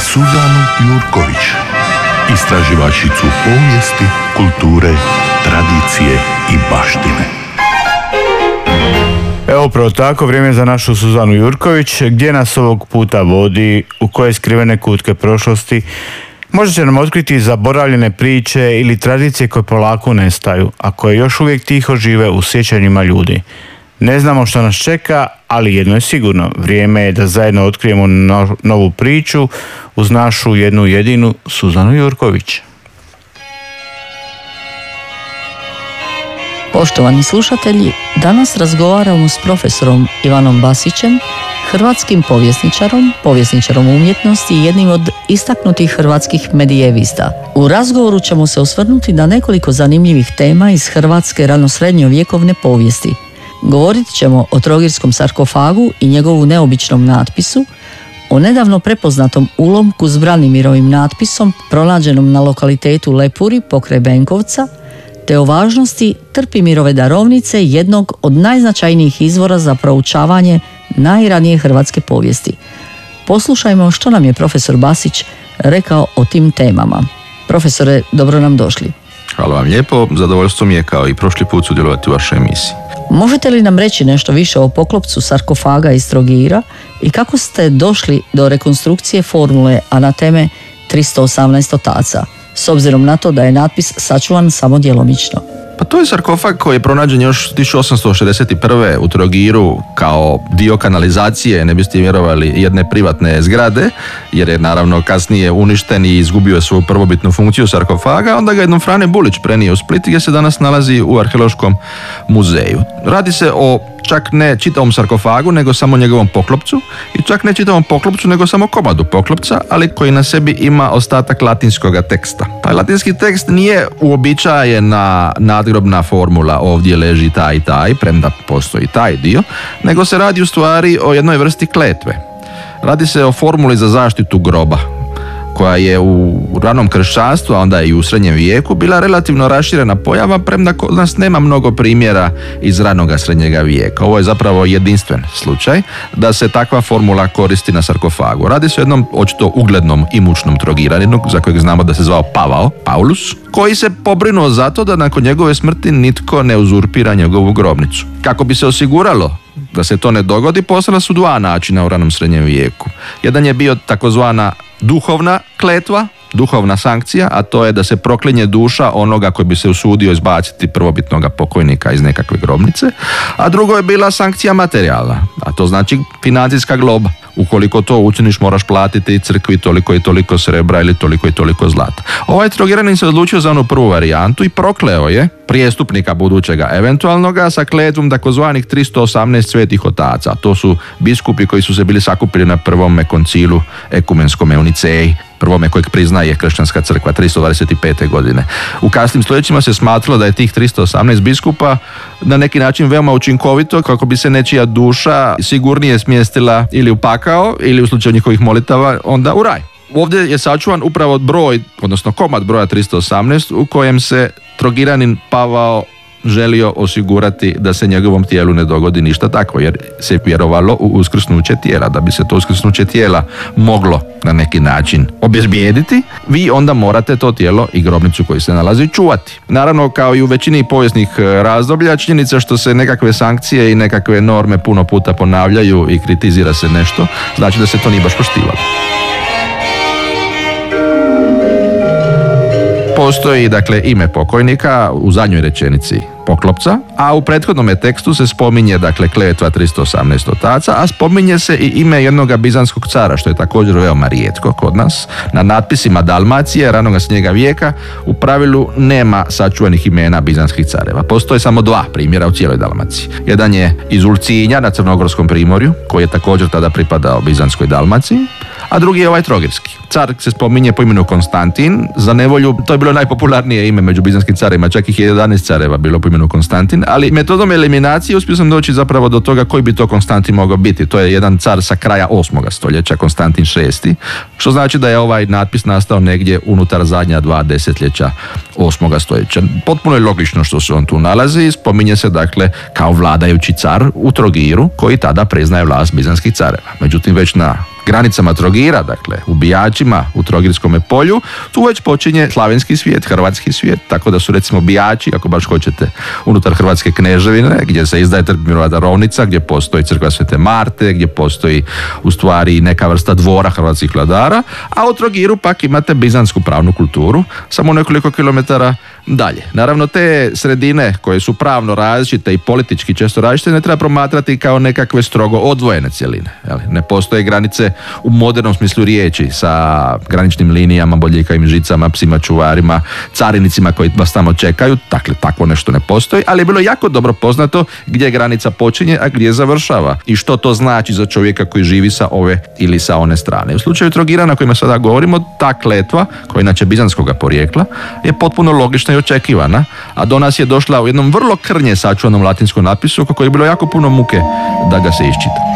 Suzanu Jurković, istraživačicu povijesti, kulture, tradicije i baštine. Evo upravo tako, vrijeme za našu Suzanu Jurković. Gdje nas ovog puta vodi, u koje skrivene kutke prošlosti? Možda će nam otkriti zaboravljene priče ili tradicije koje polako nestaju, a koje još uvijek tiho žive u sjećanjima ljudi. Ne znamo što nas čeka, ali jedno je sigurno. Vrijeme je da zajedno otkrijemo novu priču uz našu jednu jedinu Suzanu Jurković. Poštovani slušatelji, danas razgovaramo s profesorom Ivanom Basićem, hrvatskim povjesničarom umjetnosti i jednim od istaknutih hrvatskih medijevista. U razgovoru ćemo se osvrnuti na nekoliko zanimljivih tema iz hrvatske ranosrednjovjekovne povijesti. Govorit ćemo o trogirskom sarkofagu i njegovu neobičnom natpisu, o nedavno prepoznatom ulomku s Branimirovim natpisom pronađenom na lokalitetu Lepuri pokraj Benkovca, te o važnosti Trpimirove darovnice, jednog od najznačajnijih izvora za proučavanje najranije hrvatske povijesti. Poslušajmo što nam je profesor Basić rekao o tim temama. Profesore, dobro nam došli. Hvala vam lijepo, zadovoljstvo mi je kao i prošli put sudjelovati u vašoj emisiji. Možete li nam reći nešto više o poklopcu sarkofaga iz Trogira i kako ste došli do rekonstrukcije formule anateme 318 otaca, s obzirom na to da je natpis sačuvan samo djelomično? Pa to je sarkofag koji je pronađen još 1861. u Trogiru kao dio kanalizacije, ne biste vjerovali, jedne privatne zgrade, jer je naravno kasnije uništen i izgubio svoju prvobitnu funkciju sarkofaga. Onda ga jednom Frane Bulić prenio u Split gdje se danas nalazi u Arheološkom muzeju. Radi se o čak ne čitavom sarkofagu, nego samo njegovom poklopcu, i čak ne čitavom poklopcu, nego samo komadu poklopca, ali koji na sebi ima ostatak latinskoga teksta. Taj latinski tekst nije uobičajena nadgrobna formula ovdje leži taj i taj, premda postoji taj dio, nego se radi u stvari o jednoj vrsti kletve. Radi se o formuli za zaštitu groba, koja je u ranom kršćanstvu, a onda i u srednjem vijeku, bila relativno raširena pojava, premda kod nas nema mnogo primjera iz ranoga srednjega vijeka. Ovo je zapravo jedinstven slučaj da se takva formula koristi na sarkofagu. Radi se o jednom očito uglednom i mučnom Trogiraninu, za kojeg znamo da se zvao Paulus, koji se pobrinuo za to da nakon njegove smrti nitko ne uzurpira njegovu grobnicu. Kako bi se osiguralo da se to ne dogodi, postojala su dva načina u ranom srednjem vijeku. Jedan je bio takozvana duhovna kletva, duhovna sankcija, a to je da se proklinje duša onoga koji bi se usudio izbaciti prvobitnoga pokojnika iz nekakve grobnice, a drugo je bila sankcija materijalna, a to znači financijska globa. Ukoliko to učiniš, moraš platiti crkvi toliko i toliko srebra ili toliko i toliko zlata. Ovaj Trogiranin se odlučio za onu prvu varijantu i prokleo je prijestupnika budućega eventualnoga sa kletvom takozvanih 318 svetih otaca. To su biskupi koji su se bili sakupili na prvome koncilu ekumenskome u Niceji, prvome kojeg priznaje kršćanska crkva 325. godine. U kasnim stoljećima se smatralo da je tih 318 biskupa na neki način veoma učinkovito kako bi se nečija duša sigurnije smjestila ili u pakao ili u slučaju njihovih molitava onda u raj. Ovdje je sačuvan upravo broj, odnosno komad broja 318 u kojem se Trogiranin Pavao želio osigurati da se njegovom tijelu ne dogodi ništa takvo, jer se vjerovalo u uskrsnuće tijela. Da bi se to uskrsnuće tijela moglo na neki način obezbijediti, vi onda morate to tijelo i grobnicu koji se nalazi čuvati. Naravno, kao i u većini povijesnih razdoblja, činjenica što se nekakve sankcije i nekakve norme puno puta ponavljaju i kritizira se nešto, znači da se to nije baš poštivalo. Postoji dakle ime pokojnika u zadnjoj rečenici poklopca, a u prethodnom tekstu se spominje dakle kletva 318 otaca, a spominje se i ime jednoga bizanskog cara, što je također veoma rijetko kod nas. Na natpisima Dalmacije ranoga srednjega vijeka u pravilu nema sačuvanih imena bizanskih careva. Postoje samo dva primjera u cijeloj Dalmaciji. Jedan je iz Ulcinja na Crnogorskom primorju, koji je također tada pripadao bizanskoj Dalmaciji, a drugi je ovaj trogirski. Car se spominje po imenu Konstantin, za nevolju, to je bilo najpopularnije ime među bizanskim carima, čak ih je 11 careva bilo po imenu Konstantin, ali metodom eliminacije uspio sam doći zapravo do toga koji bi to Konstantin mogao biti. To je jedan car sa kraja 8. stoljeća, Konstantin VI, što znači da je ovaj natpis nastao negdje unutar zadnja 2 desetljeća 8. stoljeća. Potpuno je logično što se on tu nalazi, spominje se dakle kao vladajući car u Trogiru, koji tada priznaje vlast bizanskih careva. Međutim, već na granicama Trogira, dakle ubijačima u Trogirskome polju, tu već počinje slavenski svijet, hrvatski svijet, tako da su recimo bijači, ako baš hoćete, unutar Hrvatske kneževine, gdje se izdaje Trpimirova darovnica, gdje postoji crkva Svete Marte, gdje postoji u stvari neka vrsta dvora hrvatskih vladara, a u Trogiru pak imate bizantsku pravnu kulturu, samo nekoliko kilometara dalje. Naravno, te sredine koje su pravno različite i politički često različite ne treba promatrati kao nekakve strogo odvojene cjeline. Ne postoje granice u modernom smislu riječi sa graničnim linijama, bodljikavim žicama, psima čuvarima, carinicima koji vas tamo čekaju. Dakle, takvo nešto ne postoji, ali je bilo jako dobro poznato gdje granica počinje, a gdje završava i što to znači za čovjeka koji živi sa ove ili sa one strane. U slučaju Trogira, na kojima sada govorimo, ta kletva, koja je inače bizantskoga porijekla, je potpuno logična i očekivana, a do nas je došla u jednom vrlo krnje sačuvanom latinskom napisu oko koje je bilo jako puno muke da ga se iščita.